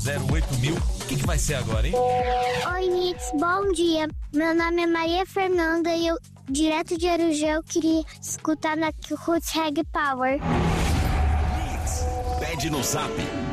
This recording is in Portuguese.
8000. O que vai ser agora, hein? Oi, Mix, bom dia. Meu nome é Maria Fernanda e eu, direto de Arujão, queria escutar na Roots Reg Power. Mix, pede no zap